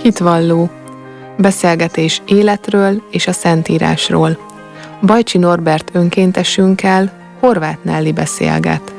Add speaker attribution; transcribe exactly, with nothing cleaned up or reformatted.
Speaker 1: Hitvalló. Beszélgetés életről és a Szentírásról. Bajcsi Norbert önkéntesünkkel Horváth Nelli beszélget.